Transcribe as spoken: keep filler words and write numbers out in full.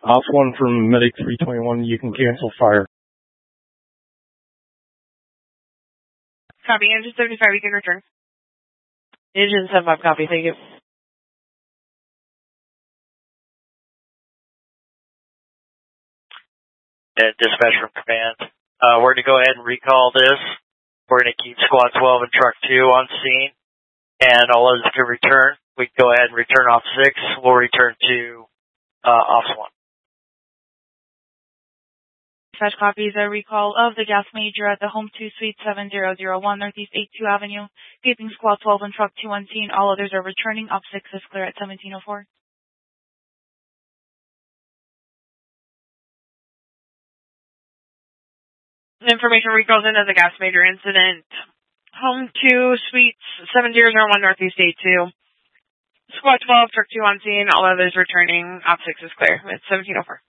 Off one from Medic three twenty-one, you can cancel fire. Copy, engine seventy-five, you can return. Engine seventy-five, copy, thank you. And dispatch from command. Uh, we're going to go ahead and recall this. We're going to keep squad twelve and truck two on scene. And all others can return. We can go ahead and return off six. We'll return to uh, ops one. Dispatch copies a recall of the gas major at the Home two Suite seven zero zero one Northeast eighty-two Avenue. Keeping squad twelve and truck two on scene. All others are returning. Op six is clear at seventeen oh four. Information recalls into the gas major incident. Home two, Suites seven zero zero one Northeast eighty-two. Squad twelve, truck two on scene. All others returning. Op six is clear. It's seventeen oh four.